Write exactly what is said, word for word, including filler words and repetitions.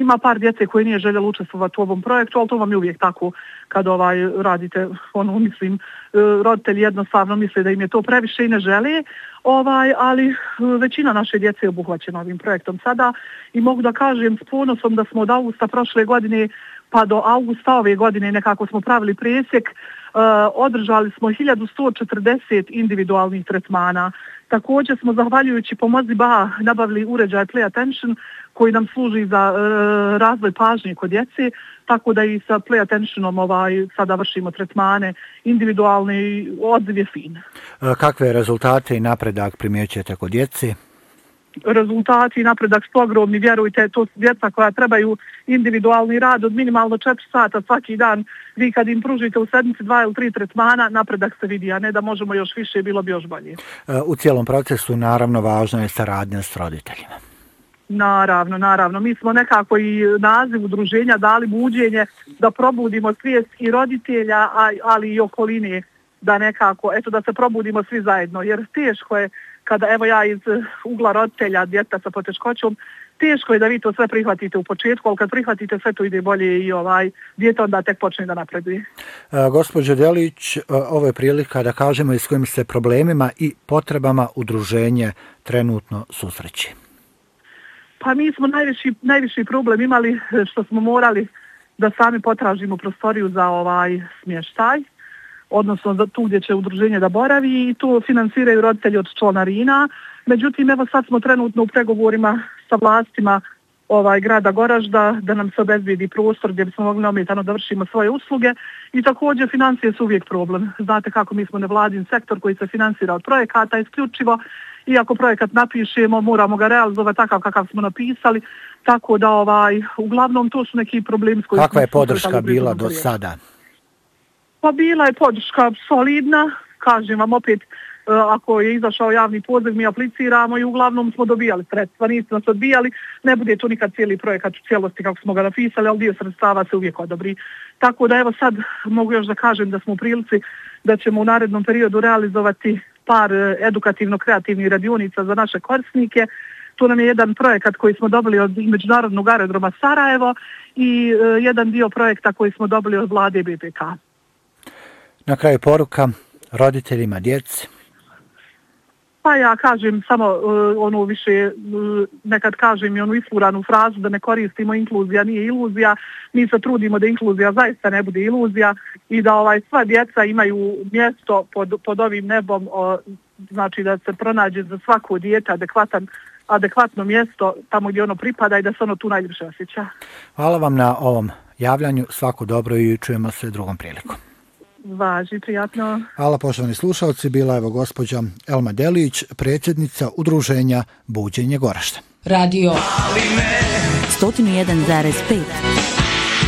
ima par djece koji nije željelo učestvovati u ovom projektu, ali to vam je uvijek tako kad ovaj radite, ono, mislim, roditelji jednostavno misle da im je to previše i ne žele, ovaj, ali većina naše djece je obuhvaćena ovim projektom sada i mogu da kažem s ponosom da smo od augusta prošle godine pa do augusta ove godine nekako smo pravili presjek, uh, održali smo hiljadu sto četrdeset individualnih tretmana. Također smo, zahvaljujući pomozi B A, nabavili uređaj Play Attention koji nam služi za uh, razvoj pažnje kod djece, tako da i sa Play Attentionom ovaj, sada vršimo tretmane individualne i odziv je fin. Kakve rezultate i napredak primjećujete kod djeci? Rezultati i napredak su ogromni, vjerujte, to su djeca koja trebaju individualni rad od minimalno četiri sata svaki dan. Vi kad im pružite u sedmici dva ili tri tretmana, napredak se vidi, a ne da možemo još više, bilo bi još bolje. U cijelom procesu naravno važna je saradnja s roditeljima. Naravno, naravno. Mi smo nekako i naziv udruženja dali buđenje da probudimo svijest i roditelja, ali i okoline, da nekako, eto da se probudimo svi zajedno, jer teško je kada, evo ja iz ugla roditelja, djeta sa poteškoćom, teško je da vi to sve prihvatite u početku, ali kad prihvatite sve to ide bolje i ovaj djete onda tek počne da napreduje. E, gospođo Delić, ovo je prilika da kažemo i s kojim se problemima i potrebama udruženje trenutno susreće. Pa mi smo najviši, najviši problem imali što smo morali da sami potražimo prostoriju za ovaj smještaj, odnosno za tu gdje će udruženje da boravi i to finansiraju roditelji od članarina. Međutim, evo sad smo trenutno u pregovorima sa vlastima ovaj, grada Goražda da nam se obezbijedi prostor gdje bismo mogli neometano da vršimo svoje usluge i također financije su uvijek problem. Znate kako mi smo nevladin sektor koji se finansira od projekata isključivo i ako projekat napišemo moramo ga realizovati takav kakav smo napisali, tako da ovaj, uglavnom to su neki problemi s kojima... Kakva je podrška bila do sada? Pa bila je podrška solidna, kažem vam opet, ako je izašao javni poziv, mi apliciramo i uglavnom smo dobijali sredstva, nismo nas odbijali, ne bude to nikad cijeli projekat u cijelosti kako smo ga napisali, ali dio sredstava se uvijek odobri. Tako da evo sad mogu još da kažem da smo u prilici da ćemo u narednom periodu realizovati par edukativno-kreativnih radionica za naše korisnike. Tu nam je jedan projekat koji smo dobili od Međunarodnog aerodroma Sarajevo i uh, jedan dio projekta koji smo dobili od vlade B P K. Na kraju poruka roditeljima, djeci. Pa ja kažem samo uh, ono više, uh, nekad kažem i onu isfuranu frazu da ne koristimo inkluzija, nije iluzija. Mi se trudimo da inkluzija zaista ne bude iluzija i da ovaj sva djeca imaju mjesto pod, pod ovim nebom, o, znači da se pronađe za svako dijete adekvatan, adekvatno mjesto tamo gdje ono pripada i da se ono tu najljepše osjeća. Hvala vam na ovom javljanju, svako dobro i čujemo se drugom prilikom. Važi, prijatno. Hvala poštovani slušalci, bila je gospođa Elma Delić, predsjednica udruženja Buđenje Goražda. Radio sto jedan zarez pet